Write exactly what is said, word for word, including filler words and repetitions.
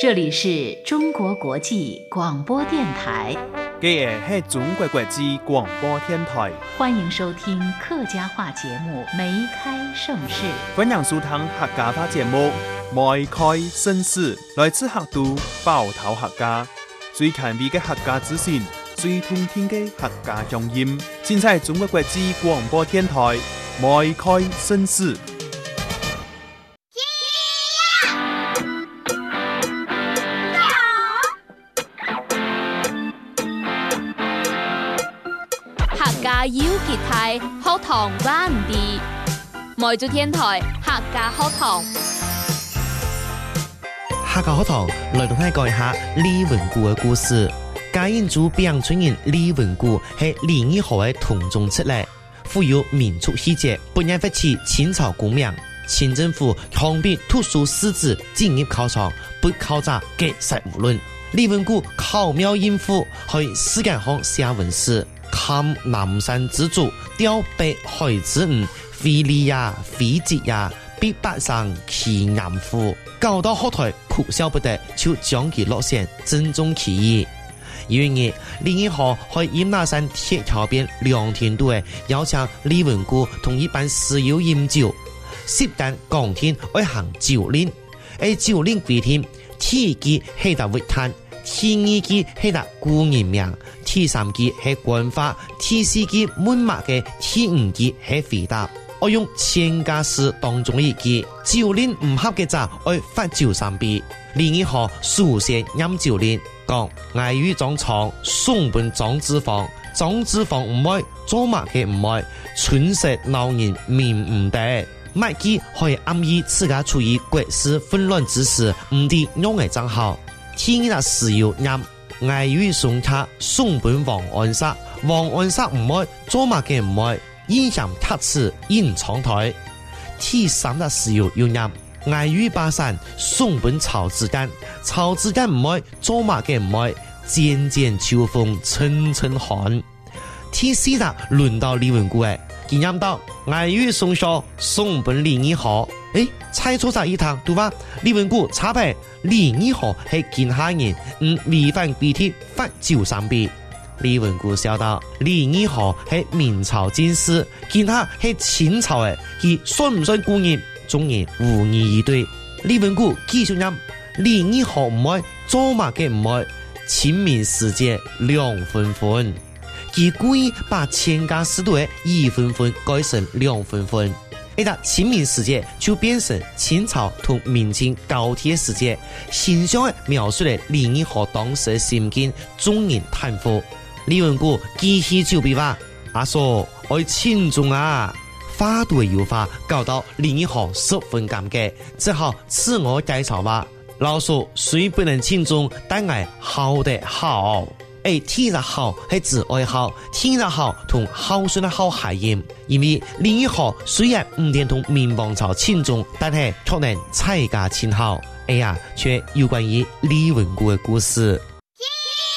这里是中国国际广播电台。 这是中国国际广播电台， 欢迎收听客家话节目《梅开盛世》。 欢迎收听客家话节目《梅开盛世》，来自客都包头客家，最权威的客家资讯，最通天的客家聲音，現在中國國際廣播電台梅開盛世。 客家要結態學堂灣地，梅州天台客家學堂。 客家學堂來同大家講一下李文固嘅故事。嘉應州邊村人李文固係李義和嘅同宗出嚟，富有民族氣節，本人發起清朝革命，清政府強逼讀書識字進入考場，不考察給殺無論。李文固巧妙應付，喺世界上寫文史，看南山之主，雕北海之吳，非禮呀非節呀，逼百姓其嚴父，搞到後台哭笑不得，就將其落線，正中其意。有一日，李義和喺鹽拿山鐵橋邊兩天度嘅邀請李文固同一班室友飲酒，涉間當天愛行酒令，而酒令規定，第一句係打活攤，第二句係打故人名，第三句係官話，第四句滿碼嘅，第五句係回答。我用千家詩當中一句，酒令唔合嘅就愛罰酒三杯。李義和書寫飲酒令，講愛與裝床，送本裝脂肪，裝脂肪唔愛，做乜嘅唔愛，蠢食鬧人面唔得。麥基可以暗意自家處於國事紛亂之時，唔知用嘅賬號。天日時要飲，愛與送他送本王安殺，王安殺唔愛，做乜嘅唔愛，影響特此印長台。第三日時要要飲。愛與巴山送本曹子幹，曹子幹唔愛，做乜嘅唔愛，漸漸秋風層層寒。第四日輪到李文固誒，見飲到愛與送上送本李義和，誒，猜錯咗一堂，對吧？李文固插牌，李義和係見下人，唔違反規定，罰酒三杯。李文固笑道：李義和係明朝進士，見下係清朝誒，佢算唔算故人？中人無疑以對。李文固繼續飲，李義和唔愛，做乜嘅唔愛，清明時節兩分分。佢故意把千家詩對一分分改成兩分分，一到清明時節就變成清朝同明清交替時節，形象地描述了李義和當時的心境，眾人嘆服。李文固繼續就比話：阿叔，我慶祝啊！花對有花，搞到李義和十分尷尬，只好自我介紹話：老叔雖不能慶祝，但係好得好。誒，天日好係指愛好，天日好同孝順的好諧音。因為李義和雖然唔能同明王朝慶祝，但係卻能蔡家親好。哎呀，卻有關於李文固嘅故事。